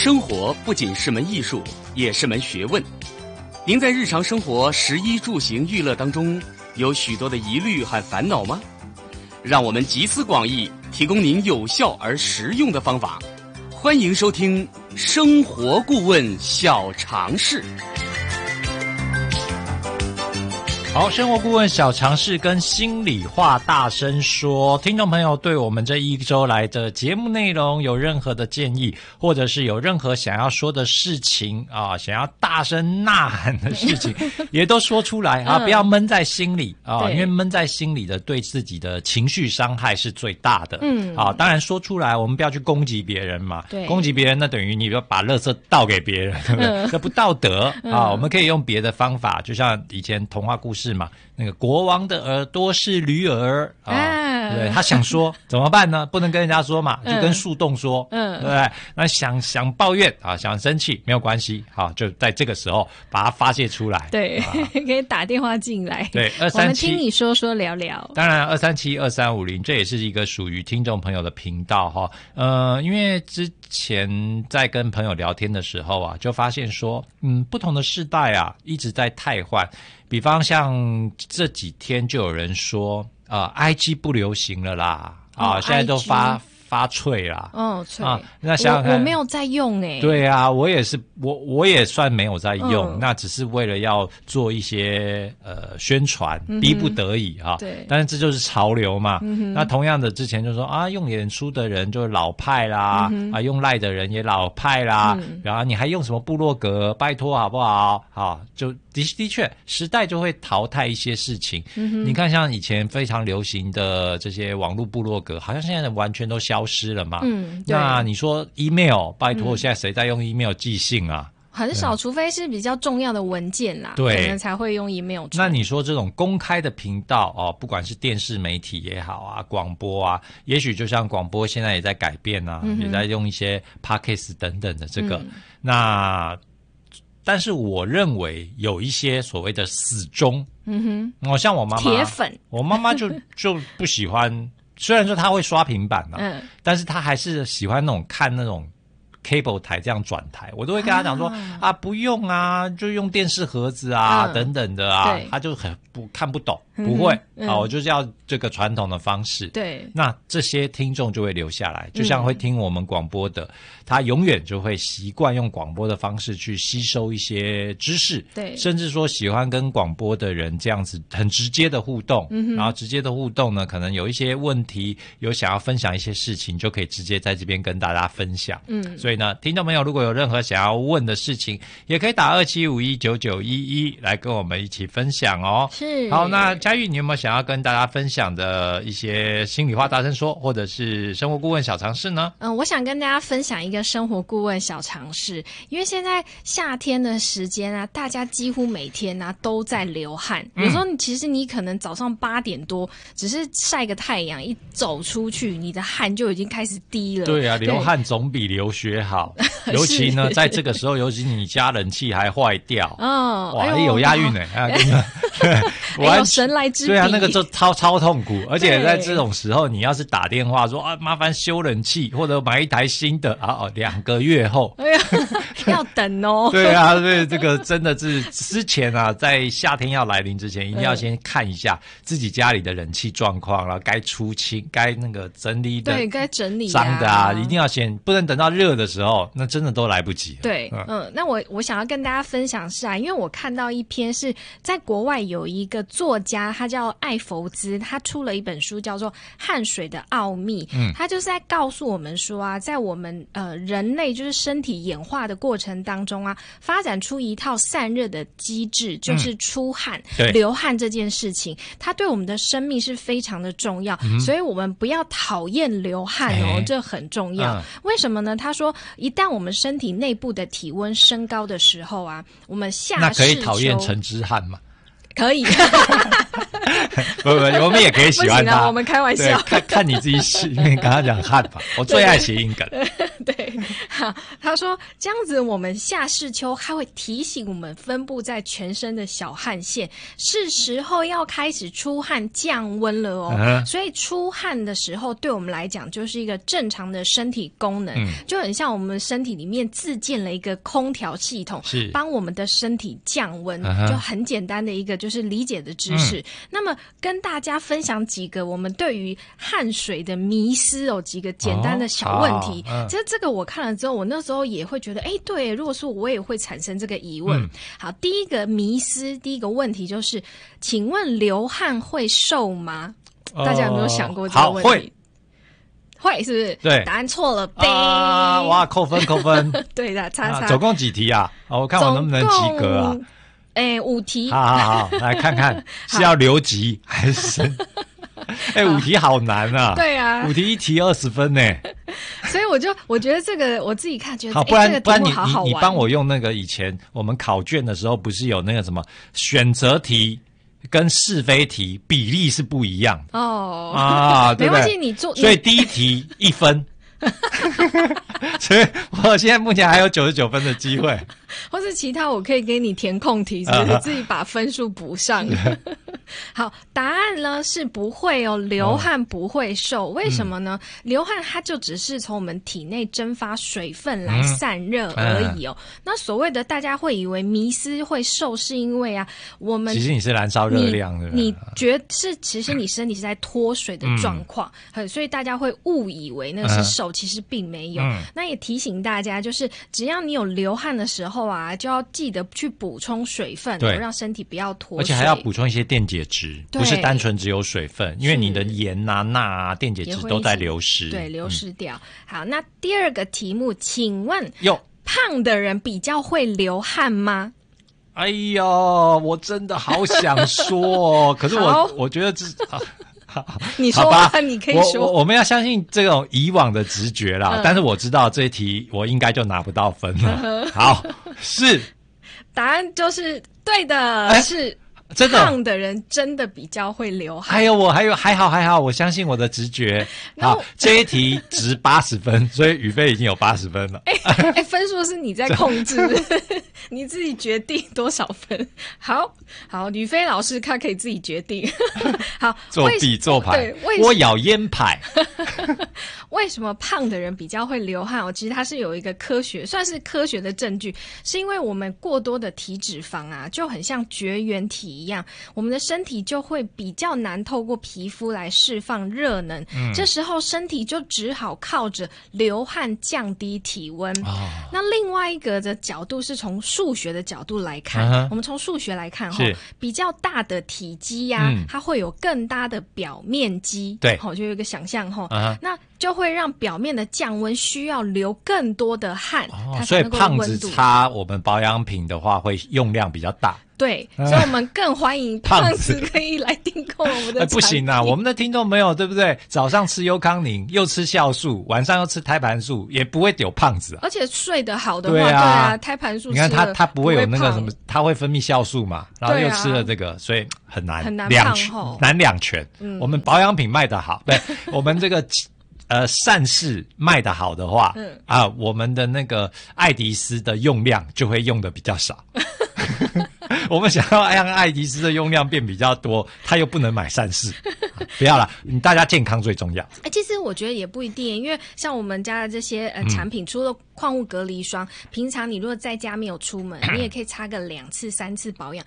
生活不仅是门艺术，也是门学问。您在日常生活食衣住行娱乐当中，有许多的疑虑和烦恼吗？让我们集思广益，提供您有效而实用的方法。欢迎收听生活顾问小常识。 好，生活顾问小常识跟心里话大声说，听众朋友对我们这一周来的节目内容有任何的建议，或者是有任何想要说的事情啊，想要大声呐喊的事情，也都说出来啊，不要闷在心里啊，因为闷在心里的对自己的情绪伤害是最大的。当然说出来，我们不要去攻击别人嘛，攻击别人那等于你要把垃圾倒给别人，对不对？这不道德啊，我们可以用别的方法，就像以前童话故事嘛，那个国王的耳朵是驴耳啊，对，他想说怎么办呢？不能跟人家说嘛，就跟树洞说，对不对？那想抱怨啊，想生气没有关系，好，就在这个时候把它发泄出来。 对，可以打电话进来。 对，237， 我们听你说说聊聊。 当然2372350，这也是一个属于听众朋友的频道哈。因为之前在跟朋友聊天的时候啊，就发现说，不同的世代啊，一直在汰换。比方像这几天就有人说，IG 不流行了啦，现在都发脆啦。脆啊，那想想看， 我没有在用欸。 对啊，我也是，我也算没有在用，那只是为了要做一些宣传，逼不得已啊。对，但是这就是潮流嘛。那同样的，之前就说啊，用脸书的人就是老派啦，用赖的人也老派啦，然后你还用什么部落格？拜托好不好？好，就的确，时代就会淘汰一些事情。你看，像以前非常流行的这些网络部落格，好像现在完全都消失了嘛。那你说 email， 拜托，现在谁在用 email 寄信啊？ 很少，除非是比较重要的文件啦，对，可能才会用 email。 那你说这种公开的频道哦，不管是电视媒体也好啊，广播啊，也许就像广播现在也在改变啊，也在用一些 podcast 等等的这个。但是我认为有一些所谓的死忠，像我妈妈铁粉， 我妈妈就不喜欢，虽然说她会刷平板嘛，但是她还是喜欢那种看那种 cable 台这样转台，我都会跟她讲说不用啊，就用电视盒子啊等等的啊，她就很看不懂，不会我就是要这个传统的方式。对，那这些听众就会留下来，就像会听我们广播的，他永远就会习惯用广播的方式去吸收一些知识，对，甚至说喜欢跟广播的人这样子很直接的互动，然后直接的互动呢，可能有一些问题，有想要分享一些事情，就可以直接在这边跟大家分享。所以呢，听众朋友如果有任何想要问的事情，也可以打27519911来跟我们一起分享哦。是，好，那嘉玉，你有没有想要跟大家分享的一些心里话大声说，或者是生活顾问小常识呢？ 我想跟大家分享一个生活顾问小常识，因为现在夏天的时间啊，大家几乎每天啊都在流汗。有时候其实你可能早上8点多，只是晒个太阳，一走出去，你的汗就已经开始滴了。对啊， 流汗总比流血好，尤其呢在这个时候，尤其你家冷气还坏掉，哇，有押韵有神来之笔。 对啊，那个就超痛苦，而且在这种时候，你要是打电话说麻烦修冷气或者买一台新的2个月后， 要等哦。 对啊，所以这个真的是之前啊，在夏天要来临之前，一定要先看一下自己家里的冷气状况，然后该出清，该那个整理的， 对，该整理脏的啊，一定要先，不能等到热的时候，那真的都来不及了。 对，那我想要跟大家分享是因为我看到一篇是在国外有一个作家，他叫艾佛兹，他出了一本书叫做《汗水的奥秘》。他就是在告诉我们说在我们人类就是身体演化的过程当中发展出一套散热的机制，就是出汗、流汗这件事情，它对我们的生命是非常的重要，所以我们不要讨厌流汗这很重要。为什么呢？他说，一旦我们身体内部的体温升高的时候我们夏那可以讨厌陈之汉吗？ 可以。 不，我们也可以喜欢他。 我们开玩笑。 看你自己喜，因为刚刚讲汉吧，我最爱谐音梗。 对，好，他说这样子，我们夏至秋还会提醒我们分布在全身的小汗腺，是时候要开始出汗降温了哦。所以出汗的时候，对我们来讲就是一个正常的身体功能，就很像我们身体里面自建了一个空调系统，是帮我们的身体降温，就很简单的一个就是理解的知识。那么跟大家分享几个我们对于汗水的迷思哦，几个简单的小问题。其实这个我看了之后，我那时候也会觉得，对，如果说我也会产生这个疑问。好，第一个迷思，第一个问题就是，请问流汗会瘦吗？大家有没有想过这个问题？会是不是？ 对， 答案错了。 哇，扣分。 对的，叉。 总共几题啊？我看我能不能及格啊 ？5题。 好，来看看是要留级还是5题好难啊。 对啊 ，5题1题20分呢。 所以我觉得这个我自己看觉得， 好，不然你帮我用那个以前我们考卷的时候，不是有那个什么选择题跟是非题比例是不一样的哦对不对？ 没关系，你做。 所以第一题1分。所以我现在目前还有99分的机会， 或是其他我可以给你填空题，是不是自己把分数补上？好，答案呢是不会哦，流汗不会瘦，为什么呢？流汗它就只是从我们体内蒸发水分来散热而已哦。那所谓的大家会以为迷思会瘦，是因为我们其实你是燃烧热量的， 你觉得是其实你身体是在脱水的状况，所以大家会误以为那是瘦，其实并没有。那也提醒大家，就是只要你有流汗的时候就要记得去补充水分，让身体不要脱水， 而且还要补充一些电解质，不是单纯只有水分，因为你的盐钠电解质都在流失， 对，流失掉。好，那第二个题目，请问胖的人比较会流汗吗？ 哎呦，我真的好想说，可是我觉得这你说吧，你可以说。 我们要相信这种以往的直觉啦，但是我知道这一题我应该就拿不到分了。好，是答案就是对的，是真的胖的人真的比较会流汗。 还好，我相信我的直觉。好，这一题值80分，所以宇飞已经有80分了。 分数是你在控制，你自己决定多少分。好，宇飞老师他可以自己决定。好， 作弊做牌，我咬烟牌。 为什么胖的人比较会流汗？其实它是有一个算是科学的证据，是因为我们过多的体脂肪就很像绝缘体一样，我们的身体就会比较难透过皮肤来释放热能，这时候身体就只好靠着流汗降低体温。那另外一个的角度是从数学的角度来看，我们从数学来看比较大的体积它会有更大的表面积， 对， 就有一个想象那就会让表面的降温需要流更多的汗， 所以胖子擦我们保养品的话会用量比较大。 对，所以我们更欢迎胖子可以来订购我们的产品。 不行啊，我们的听众朋友对不对？早上吃优康宁，又吃酵素，晚上又吃胎盘素，也不会丢胖子而且睡得好的话，对啊，胎盘素你看它不会有那个什么，它会分泌酵素嘛，然后又吃了这个，所以很难两全。我们保养品卖得好，对，我们这个善事卖得好的话，我们的那个爱迪斯的用量就会用的比较少。我们想要让爱迪斯的用量变比较多，他又不能买善事，不要啦，大家健康最重要。 其实我觉得也不一定，因为像我们家的这些产品，除了矿物隔离霜，平常你如果在家没有出门，你也可以擦个2次3次保养，